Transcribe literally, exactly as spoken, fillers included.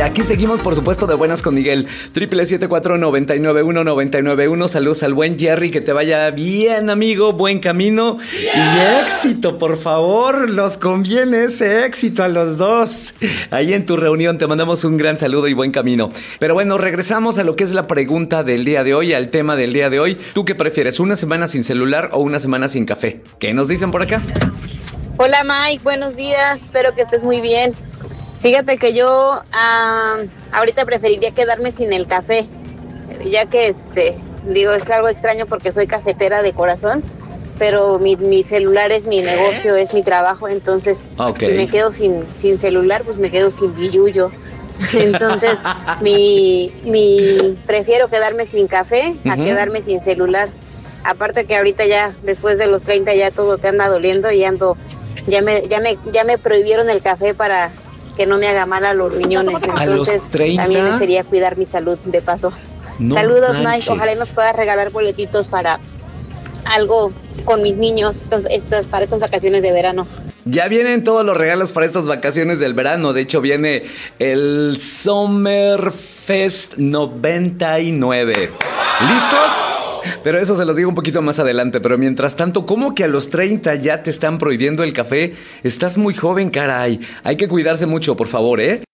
aquí seguimos, por supuesto, de buenas con Miguel. Triple siete cuatro nueve nueve uno nueve nueve uno. Saludos al buen Jerry, que te vaya bien, amigo, buen camino y éxito, por favor. Nos conviene ese éxito a los dos. Ahí en tu reunión te mandamos un gran saludo y buen camino. Pero bueno, regresamos a lo que es la pregunta del día de hoy, al tema del día de hoy. ¿Tú qué prefieres, una semana sin celular o una semana sin café? ¿Qué nos dicen por acá? Hola Mike, buenos días, espero que estés muy bien. Fíjate que yo uh, ahorita preferiría quedarme sin el café, ya que este, digo, es algo extraño porque soy cafetera de corazón, pero mi, mi celular es mi negocio, es mi trabajo, entonces okay. Si me quedo sin, sin celular, pues me quedo sin billuyo. Entonces, mi, mi prefiero quedarme sin café a uh-huh. quedarme sin celular. Aparte que ahorita ya, después de los treinta, ya todo te anda doliendo y ando, ya me, ya me, ya me prohibieron el café para que no me haga mal a los riñones. Entonces, también sería cuidar mi salud de paso. No Saludos, manches. Mike. Ojalá nos puedas regalar boletitos para algo con mis niños estas, estas, para estas vacaciones de verano. Ya vienen todos los regalos para estas vacaciones del verano. De hecho, viene el Summerfest noventa y nueve. ¿Listos? Pero eso se los digo un poquito más adelante. Pero mientras tanto, ¿cómo que a los treinta ya te están prohibiendo el café? Estás muy joven, caray. Hay que cuidarse mucho, por favor, ¿eh?